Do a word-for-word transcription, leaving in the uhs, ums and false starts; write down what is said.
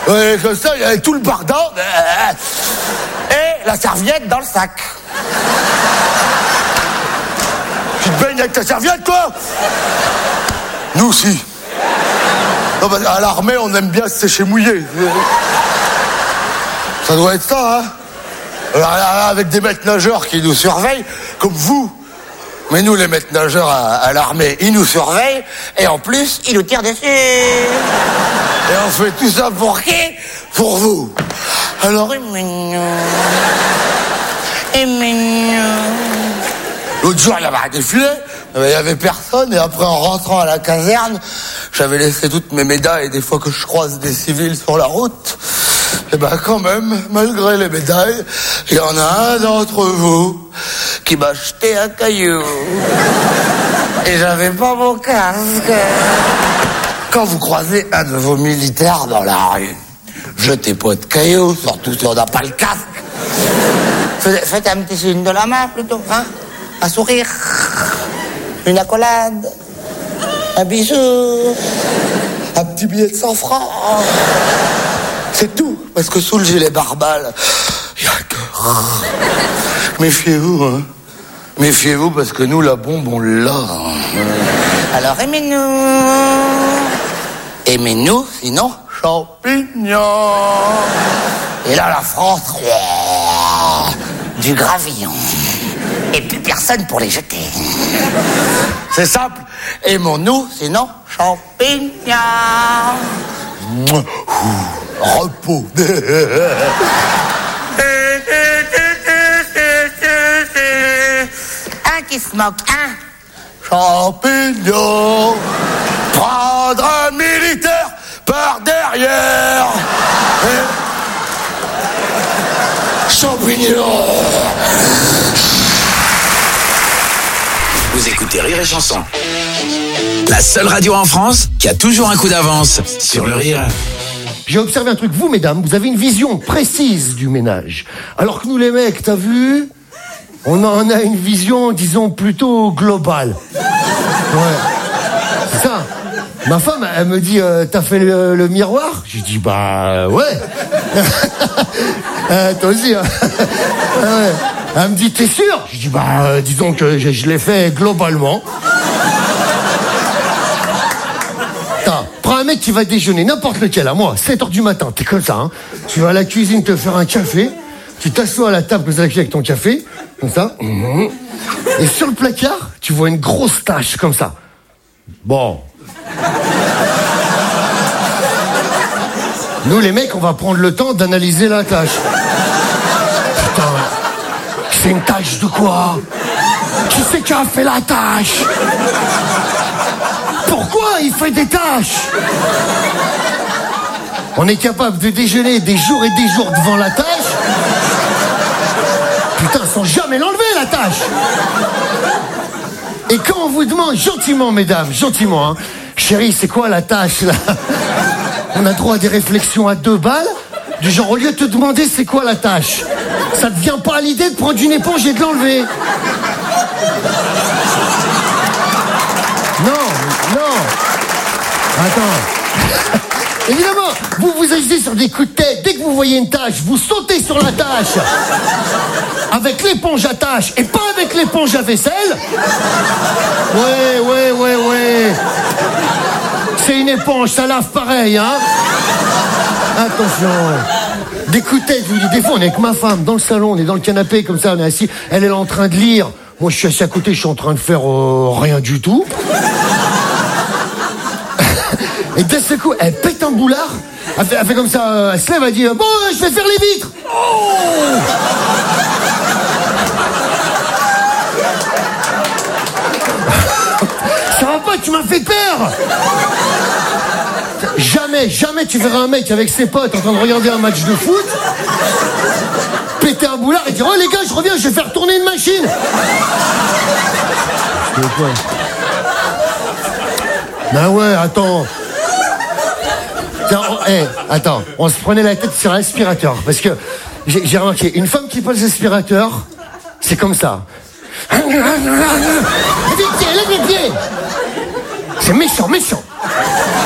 Ouais, comme ça, il y avait tout le pardon. Et la serviette dans le sac. Tu te baignes avec ta serviette, toi? Nous aussi. Non, bah, à l'armée, on aime bien se sécher mouillé. Ça doit être ça, hein? Alors, avec des maîtres nageurs qui nous surveillent, comme vous. Mais nous, les maîtres nageurs à, à l'armée, ils nous surveillent, et en plus, ils nous tirent dessus. Et on fait tout ça pour qui? Pour vous. Alors, il mignon. Il mignon. L'autre jour, il y avait un défilé, il y avait personne, et après, en rentrant à la caserne, j'avais laissé toutes mes médailles, et des fois que je croise des civils sur la route, et ben quand même, malgré les médailles, il y en a un d'entre vous qui m'a jeté un caillou. Et j'avais pas mon casque. Quand vous croisez un de vos militaires dans la rue, jetez pas de cailloux, surtout si on n'a pas le casque. Faites, faites un petit signe de la main plutôt, hein? Un sourire, une accolade, un bisou, un petit billet de cent francs. C'est tout, parce que sous le gilet barbale, il y a un cœur. Méfiez-vous, hein. Méfiez-vous, parce que nous, la bombe, on l'a. Alors aimez-nous. Aimez-nous, sinon, champignons. Et là, la France, du gravillon. Et plus personne pour les jeter. C'est simple. Aimons-nous, sinon, champignons. Repos. Un qui se moque, un champignon. Prendre un militaire par derrière. Champignon. Vous écoutez Rire et Chanson, la seule radio en France qui a toujours un coup d'avance sur le rire. J'ai observé un truc, vous mesdames, vous avez une vision précise du ménage. Alors que nous les mecs, t'as vu, on en a une vision, disons, plutôt globale. Ouais, c'est ça. Ma femme, elle me dit, euh, t'as fait le, le miroir? J'ai dit, bah ouais. euh, toi aussi, hein. Ouais. Elle me dit, t'es sûr? Je dis, bah, euh, disons que je, je l'ai fait globalement. Attends, prends un mec qui va déjeuner, n'importe lequel, à moi, sept heures du matin, t'es comme ça, hein. Tu vas à la cuisine te faire un café, tu t'assois à la table, comme ça, avec ton café, comme ça. Et sur le placard, tu vois une grosse tache, comme ça. Bon. Nous, les mecs, on va prendre le temps d'analyser la tâche. Putain, c'est une tâche de quoi? Qui c'est qui a fait la tâche? Pourquoi il fait des tâches? On est capable de déjeuner des jours et des jours devant la tâche. Putain, sans jamais l'enlever, la tâche. Et quand on vous demande gentiment, mesdames, gentiment, hein, chérie, c'est quoi la tâche, là? On a droit à des réflexions à deux balles, du genre, au lieu de te demander c'est quoi la tâche, ça te vient pas à l'idée de prendre une éponge et de l'enlever. Non, non. Attends. Évidemment, vous vous agissez sur des coups de tête. Dès que vous voyez une tâche, vous sautez sur la tâche. Avec l'éponge à tâche et pas avec l'éponge à vaisselle. Ouais, ouais, ouais, ouais. C'est une éponge, ça lave pareil, hein. Attention. Des coups de tête, je vous dis, des fois on est avec ma femme dans le salon, on est dans le canapé comme ça, on est assis, elle est là en train de lire. Moi je suis assis à côté, je suis en train de faire euh, rien du tout. Et d'un seul coup, elle pète un boulard, elle fait, elle fait comme ça, euh, elle se lève, elle dit bon, euh, je vais faire les vitres. Oh, ça va pas, tu m'as fait peur. Jamais, jamais tu verras un mec avec ses potes en train de regarder un match de foot, péter un boulard et dire oh les gars, je reviens, je vais faire tourner une machine. Ben ouais, attends. Tiens, oh, hey, attends, on se prenait la tête sur l'aspirateur parce que j'ai, j'ai remarqué, une femme qui passe l'aspirateur, c'est comme ça. Lève les pieds, lève les pieds. C'est méchant, méchant.